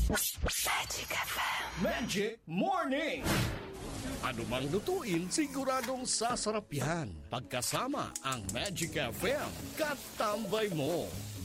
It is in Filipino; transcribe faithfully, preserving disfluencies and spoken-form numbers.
Magic F M. Magic Morning. Ano mang lutuin, siguradong sasarap yan. Pagkasama ang Magic F M, katambay mo.